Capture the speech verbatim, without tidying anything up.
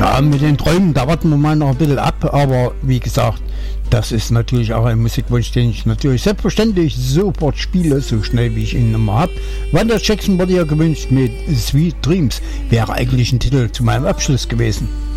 Ja, mit den Träumen, da warten wir mal noch ein bisschen ab, aber wie gesagt, das ist natürlich auch ein Musikwunsch, den ich natürlich selbstverständlich sofort spiele, so schnell wie ich ihn immer habe. Wanda Jackson wurde ja gewünscht mit Sweet Dreams, wäre eigentlich ein Titel zu meinem Abschluss gewesen.